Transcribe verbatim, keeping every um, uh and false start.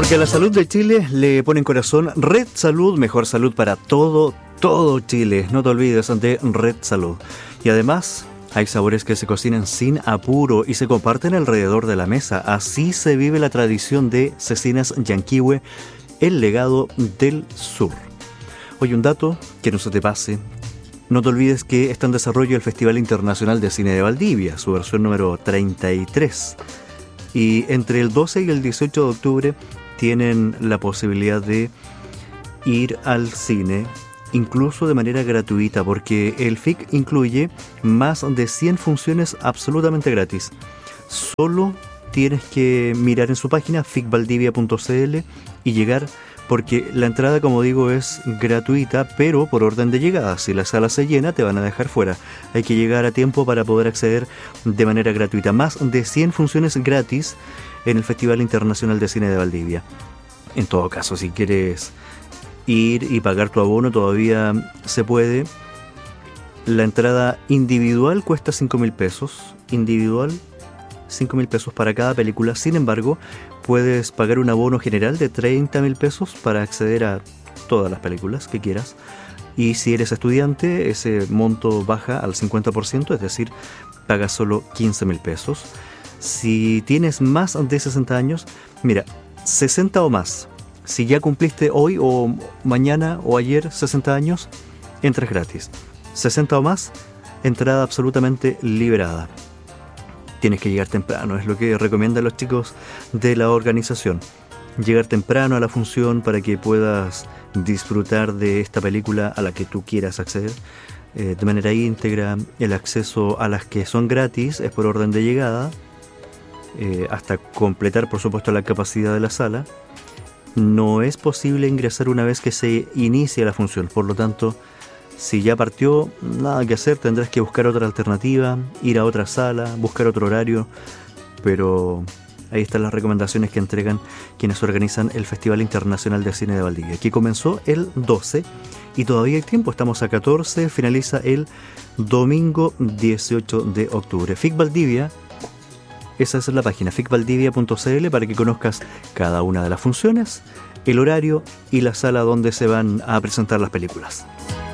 Porque a la salud de Chile le ponen corazón Red Salud, mejor salud para todo, todo Chile. No te olvides de Red Salud. Y además, hay sabores que se cocinan sin apuro y se comparten alrededor de la mesa. Así se vive la tradición de Cecinas Yanquihue, el legado del sur. Hoy un dato que no se te pase. No te olvides que está en desarrollo el Festival Internacional de Cine de Valdivia, su versión número treinta y tres. Y entre el doce y el dieciocho de octubre tienen la posibilidad de ir al cine, incluso de manera gratuita, porque el F I C incluye más de cien funciones absolutamente gratis. Solo tienes que mirar en su página fic valdivia punto c l y llegar, porque la entrada, como digo, es gratuita, pero por orden de llegada. Si la sala se llena, te van a dejar fuera. Hay que llegar a tiempo para poder acceder de manera gratuita. Más de cien funciones gratis en el Festival Internacional de Cine de Valdivia. En todo caso, si quieres ir y pagar tu abono, todavía se puede. La entrada individual cuesta cinco mil pesos. Individual, cinco mil pesos para cada película. Sin embargo, puedes pagar un abono general de treinta mil pesos para acceder a todas las películas que quieras. Y si eres estudiante, ese monto baja al cincuenta por ciento, es decir, pagas solo quince mil pesos. Si tienes más de sesenta años, mira, sesenta o más. Si ya cumpliste hoy o mañana o ayer sesenta años, entras gratis. sesenta o más, entrada absolutamente liberada. Tienes que llegar temprano, es lo que recomiendan los chicos de la organización. Llegar temprano a la función para que puedas disfrutar de esta película a la que tú quieras acceder eh, de manera íntegra. El acceso a las que son gratis es por orden de llegada, eh, hasta completar, por supuesto, la capacidad de la sala. No es posible ingresar una vez que se inicia la función, por lo tanto, si ya partió, nada que hacer, tendrás que buscar otra alternativa, ir a otra sala, buscar otro horario, pero ahí están las recomendaciones que entregan quienes organizan el Festival Internacional de Cine de Valdivia, que comenzó el doce y todavía hay tiempo, estamos a catorce, finaliza el domingo dieciocho de octubre. F I C Valdivia, esa es la página, fic valdivia punto c l, para que conozcas cada una de las funciones, el horario y la sala donde se van a presentar las películas.